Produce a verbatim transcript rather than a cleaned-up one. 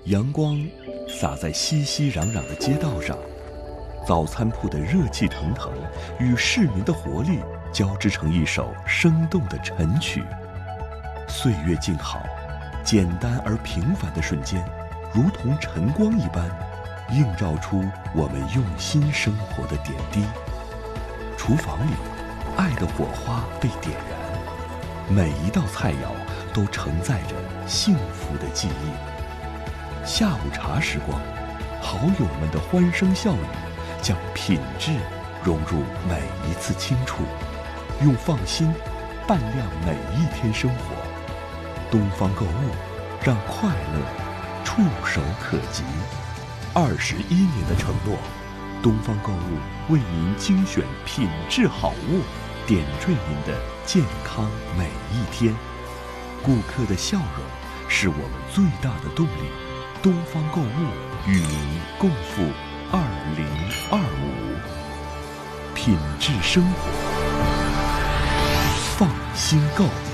阳光洒在熙熙攘攘的街道上，早餐铺的热气腾腾与市民的活力交织成一首生动的晨曲。岁月静好，简单而平凡的瞬间，如同晨光一般，映照出我们用心生活的点滴。厨房里，爱的火花被点燃，每一道菜肴都承载着幸福的记忆。下午茶时光，好友们的欢声笑语，将品质融入每一次清楚，用放心伴亮每一天生活。东方购物，让快乐触手可及。二十一年的承诺，东方购物为您精选品质好物，点缀您的健康每一天。顾客的笑容是我们最大的动力。东方购物与您共赴二零二五，品质生活，放心购。